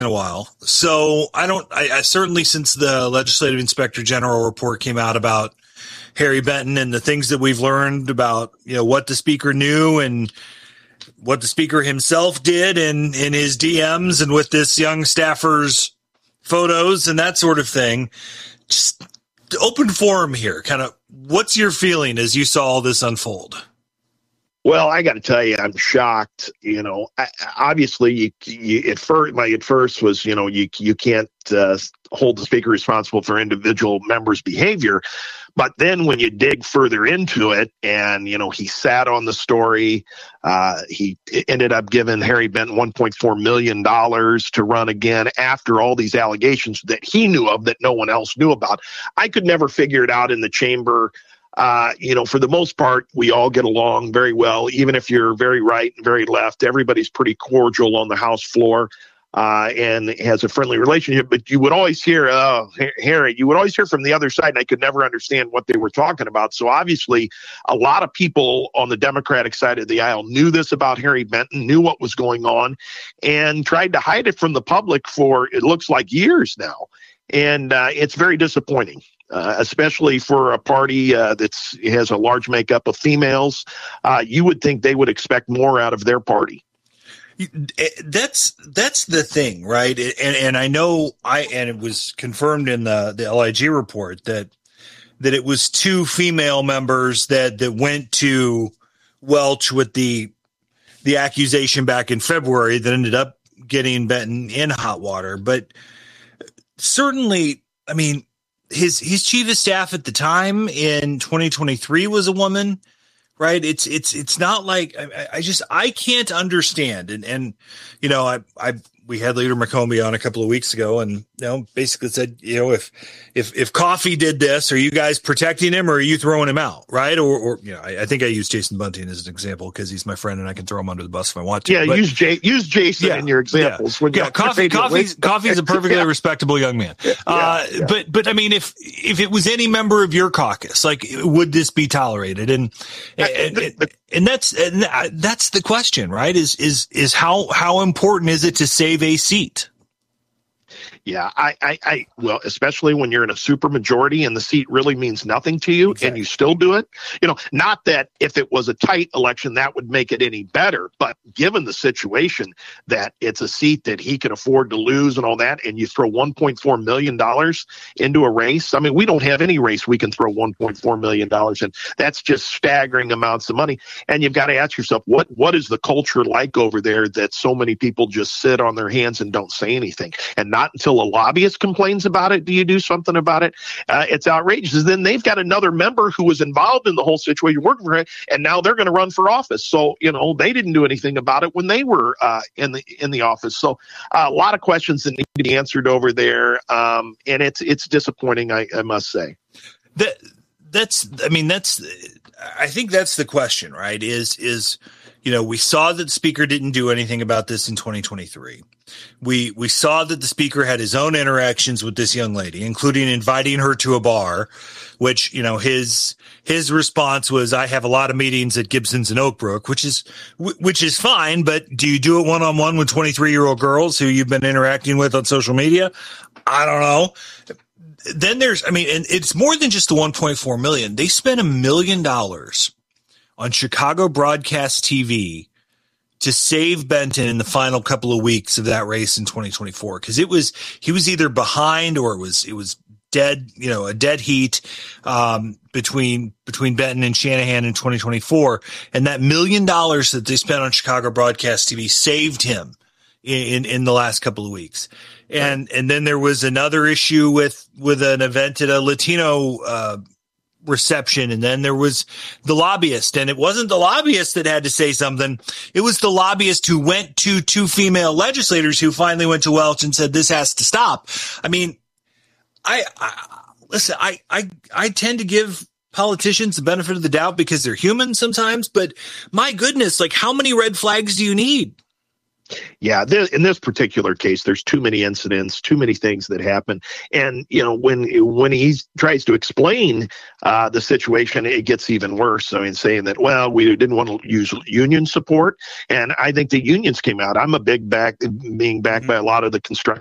a while. So I certainly, since the Legislative Inspector General report came out about Harry Benton and the things that we've learned about, what the speaker knew and what the speaker himself did in his DMs and with this young staffer's photos and that sort of thing. Just open forum here. Kind of, what's your feeling as you saw all this unfold? Well, I got to tell you, I'm shocked. Obviously, at first was, you can't hold the speaker responsible for individual members' behavior. But then when you dig further into it and, he sat on the story, he ended up giving Harry Benton $1.4 million to run again after all these allegations that he knew of that no one else knew about. I could never figure it out in the chamber. For the most part, we all get along very well, even if you're very right and very left. Everybody's pretty cordial on the House floor and has a friendly relationship. But you would always hear, Harry, you would always hear from the other side, and I could never understand what they were talking about. So obviously, a lot of people on the Democratic side of the aisle knew this about Harry Benton, knew what was going on, and tried to hide it from the public for, it looks like, years now. And it's very disappointing. Especially for a party that has a large makeup of females. You would think they would expect more out of their party. That's the thing, right? And I know and it was confirmed in the LIG report that it was two female members that went to Welch with the accusation back in February that ended up getting Benton in hot water. But certainly, I mean, his chief of staff at the time in 2023 was a woman, right? It's not like I can't understand. And we had Leader McCombie on a couple of weeks ago and, basically said, if Coffey did this, are you guys protecting him or are you throwing him out? Right. Or I think I used Jason Bunting as an example because he's my friend and I can throw him under the bus if I want to. Yeah. But, use Jason in your examples. Yeah. Coffey's a perfectly respectable young man. But I mean, if it was any member of your caucus, like, would this be tolerated? And that's the question, right? Is how important is it to save a seat? Yeah, well, especially when you're in a supermajority and the seat really means nothing to you, exactly. And you still do it. Not that if it was a tight election, that would make it any better. But given the situation that it's a seat that he can afford to lose and all that, and you throw $1.4 million into a race. I mean, we don't have any race we can throw $1.4 million in. That's just staggering amounts of money. And you've got to ask yourself, what is the culture like over there that so many people just sit on their hands and don't say anything? And not until a lobbyist complains about it do you do something about it. It's outrageous. And then they've got another member who was involved in the whole situation working for it, and now they're going to run for office. So they didn't do anything about it when they were in the office. So a lot of questions that need to be answered over there, and it's disappointing, I must say. I think that's the question, right? Is we saw that the speaker didn't do anything about this in 2023. We saw that the speaker had his own interactions with this young lady, including inviting her to a bar, which, his response was, I have a lot of meetings at Gibson's and Oak Brook, which is fine. But do you do it one-on-one with 23-year-old girls who you've been interacting with on social media? I don't know. Then and it's more than just the $1.4 million. They spent $1 million on Chicago Broadcast TV to save Benton in the final couple of weeks of that race in 2024. Cause he was either behind or it was dead, a dead heat, between Benton and Shanahan in 2024. And that $1 million that they spent on Chicago Broadcast TV saved him in the last couple of weeks. And then there was another issue with an event at a Latino, reception. And then there was the lobbyist, and it wasn't the lobbyist that had to say something. It was the lobbyist who went to two female legislators who finally went to Welch and said, this has to stop. I mean, I tend to give politicians the benefit of the doubt because they're human sometimes, but my goodness, like, how many red flags do you need? Yeah, in this particular case, there's too many incidents, too many things that happen, and when he tries to explain the situation, it gets even worse. I mean, saying that, well, we didn't want to use union support, and I think the unions came out. I'm a being backed by a lot of the construction